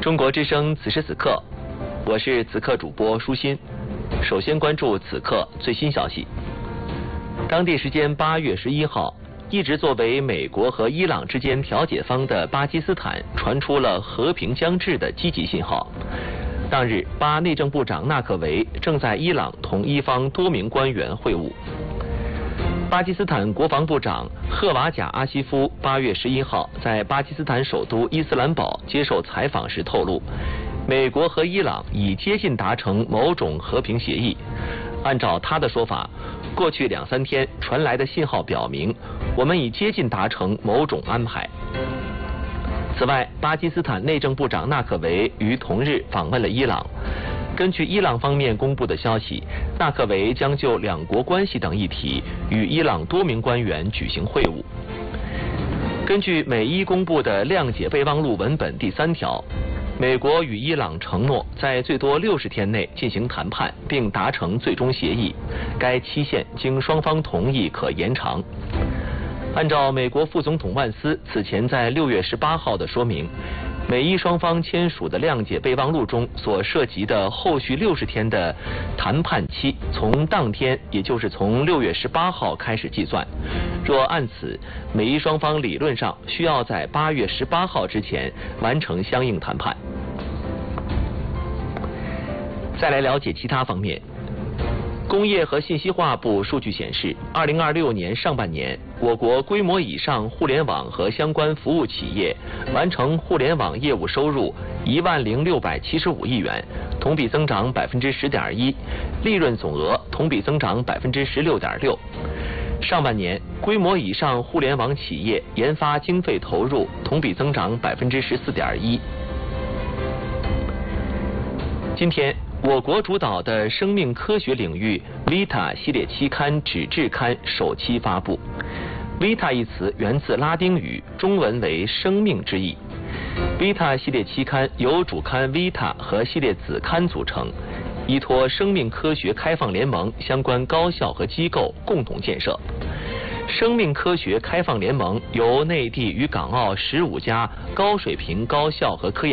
中国之声此时此刻，我是此刻主播舒心。首先关注此刻最新消息。当地时间8月11号，一直作为美国和伊朗之间调解方的巴基斯坦传出了和平将至的积极信号。当日，巴内政部长纳克维正在伊朗同伊方多名官员会晤。巴基斯坦国防部长赫瓦贾阿西夫8月11号在巴基斯坦首都伊斯兰堡接受采访时透露，美国和伊朗已接近达成某种和平协议。按照他的说法，过去2、3天传来的信号表明，我们已接近达成某种安排。此外，巴基斯坦内政部长纳克维于同日访问了伊朗。根据伊朗方面公布的消息，纳克维将就两国关系等议题与伊朗多名官员举行会晤。根据美伊公布的谅解备忘录文本第3条，美国与伊朗承诺在最多60天内进行谈判，并达成最终协议，该期限经双方同意可延长。按照美国副总统万斯此前在6月18号的说明，美伊双方签署的谅解备忘录中所涉及的后续60天的谈判期，从当天，也就是从6月18号开始计算。若按此，美伊双方理论上需要在8月18号之前完成相应谈判。再来了解其他方面。工业和信息化部数据显示，2026年上半年，我国规模以上互联网和相关服务企业完成互联网业务收入10675亿元，同比增长10.1%，利润总额同比增长16.6%。上半年，规模以上互联网企业研发经费投入同比增长14.1%。今天，我国主导的生命科学领域 Vita 系列期刊纸质刊首期发布。Vita 一词源自拉丁语，中文为生命之意。Vita 系列期刊由主刊 Vita 和系列子刊组成，依托生命科学开放联盟相关高校和机构共同建设。生命科学开放联盟由内地与港澳15家高水平高校和科研